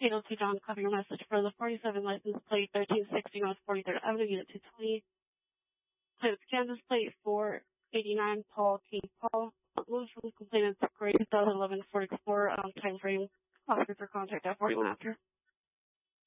802 John, copy your message for the 47 license plate 1360 North 43rd Avenue, Unit 220. Kansas plate 489 Paul T. Paul. Moves from complainant's grade 2011 44 time frame. Officer for contact at 41 after.